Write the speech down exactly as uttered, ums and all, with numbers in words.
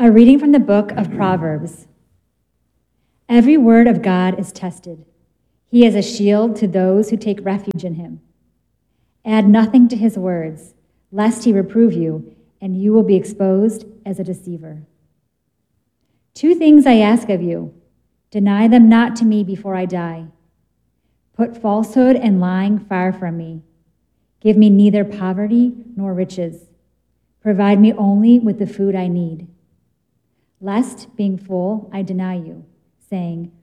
A reading from the book of Proverbs. Every word of God is tested. He is a shield to those who take refuge in him. Add nothing to his words, lest he reprove you, and you will be exposed as a deceiver. Two things I ask of you. Deny them not to me before I die. Put falsehood and lying far from me. Give me neither poverty nor riches. Provide me only with the food I need. Lest, being full, I deny you, saying,